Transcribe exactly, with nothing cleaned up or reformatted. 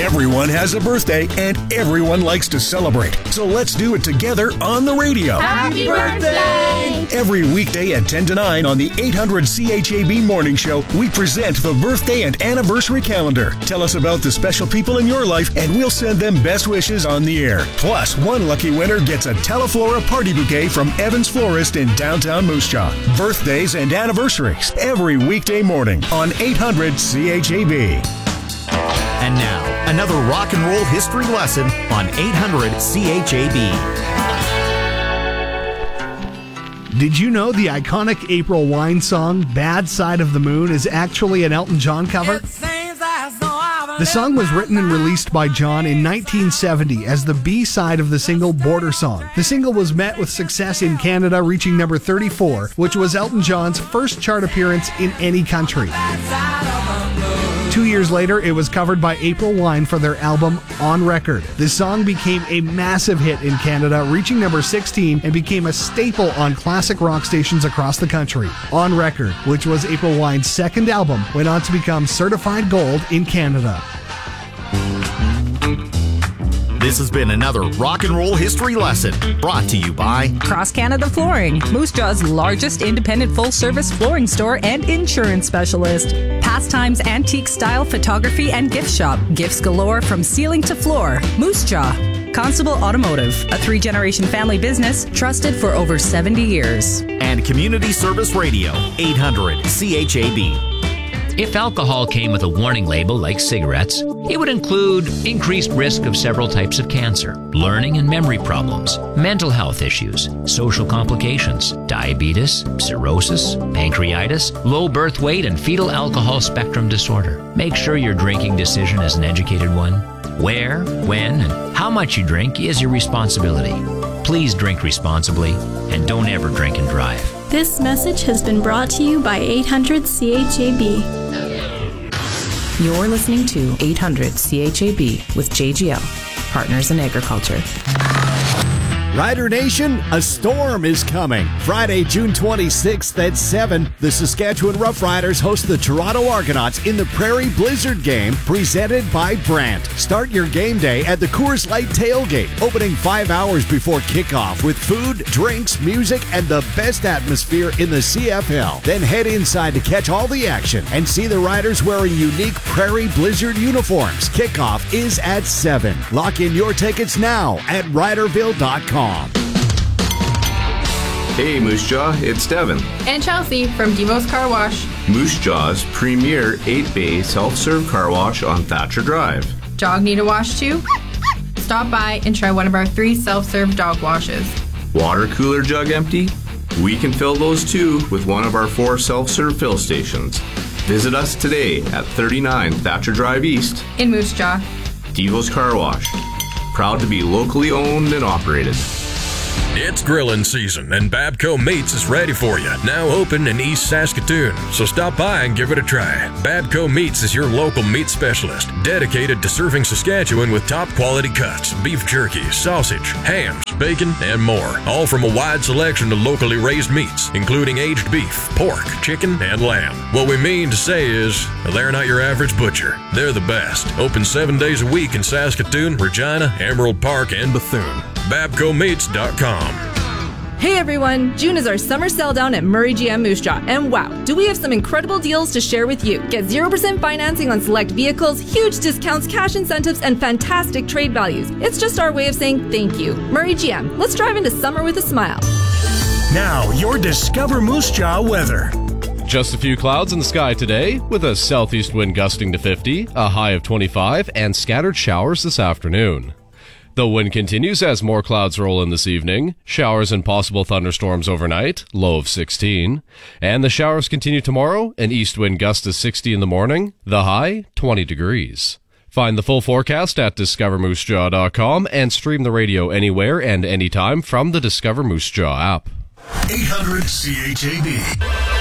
Everyone has a birthday and everyone likes to celebrate. So let's do it together on the radio. Happy birthday! Every weekday at ten to nine on the eight hundred C H A B Morning Show, we present the birthday and anniversary calendar. Tell us about the special people in your life and we'll send them best wishes on the air. Plus, one lucky winner gets a Teleflora party bouquet from Evans Florist in downtown Moose Jaw. Birthdays and anniversaries every weekday morning on eight hundred C H A B. And now, another rock and roll history lesson on eight hundred C H A B. Did you know the iconic April Wine song, Bad Side of the Moon, is actually an Elton John cover? The song was written and released by John in nineteen seventy as the B-side of the single Border Song. The single was met with success in Canada, reaching number thirty-four, which was Elton John's first chart appearance in any country. Two years later, it was covered by April Wine for their album On Record. The song became a massive hit in Canada, reaching number sixteen, and became a staple on classic rock stations across the country. On Record, which was April Wine's second album, went on to become certified gold in Canada. This has been another rock and roll history lesson brought to you by Cross Canada Flooring, Moose Jaw's largest independent full-service flooring store and insurance specialist. Pastimes, antique style photography and gift shop. Gifts galore from ceiling to floor. Moose Jaw. Constable Automotive, a three-generation family business trusted for over seventy years. And Community Service Radio, eight hundred C H A B. If alcohol came with a warning label like cigarettes, it would include increased risk of several types of cancer, learning and memory problems, mental health issues, social complications, diabetes, cirrhosis, pancreatitis, low birth weight, and fetal alcohol spectrum disorder. Make sure your drinking decision is an educated one. Where, when, and how much you drink is your responsibility. Please drink responsibly and don't ever drink and drive. This message has been brought to you by eight hundred C H A B. You're listening to eight hundred C H A B with J G L, Partners in Agriculture. Rider Nation, a storm is coming. Friday, June twenty-sixth at seven, the Saskatchewan Roughriders host the Toronto Argonauts in the Prairie Blizzard game, presented by Brandt. Start your game day at the Coors Light Tailgate, opening five hours before kickoff with food, drinks, music, and the best atmosphere in the C F L. Then head inside to catch all the action and see the Riders wearing unique Prairie Blizzard uniforms. Kickoff is at seven. Lock in your tickets now at riderville dot com. Hey Moose Jaw, it's Devin. And Chelsea from Devo's Car Wash. Moose Jaw's premier eight-bay self-serve car wash on Thatcher Drive. Dog need a wash too? Stop by and try one of our three self-serve dog washes. Water cooler jug empty? We can fill those too with one of our four self-serve fill stations. Visit us today at thirty-nine Thatcher Drive East in Moose Jaw. Devo's Car Wash. Proud to be locally owned and operated. It's grilling season, and Babco Meats is ready for you. Now open in East Saskatoon, so stop by and give it a try. Babco Meats is your local meat specialist, dedicated to serving Saskatchewan with top-quality cuts, beef jerky, sausage, hams, bacon, and more. All from a wide selection of locally raised meats, including aged beef, pork, chicken, and lamb. What we mean to say is, they're not your average butcher. They're the best. Open seven days a week in Saskatoon, Regina, Emerald Park, and Bethune. Babco Meats dot com. Hey everyone, June is our summer sell down at Murray G M Moose Jaw, and wow, do we have some incredible deals to share with you. Get zero percent financing on select vehicles, huge discounts, cash incentives, and fantastic trade values. It's just our way of saying thank you. Murray G M, let's drive into summer with a smile. Now, your Discover Moose Jaw weather. Just a few clouds in the sky today, with a southeast wind gusting to fifty, a high of twenty-five, and scattered showers this afternoon. The wind continues as more clouds roll in this evening, showers and possible thunderstorms overnight, low of sixteen, and the showers continue tomorrow, an east wind gust to sixty in the morning, the high twenty degrees. Find the full forecast at discover moose jaw dot com and stream the radio anywhere and anytime from the Discover Moose Jaw app. eight hundred C H A B.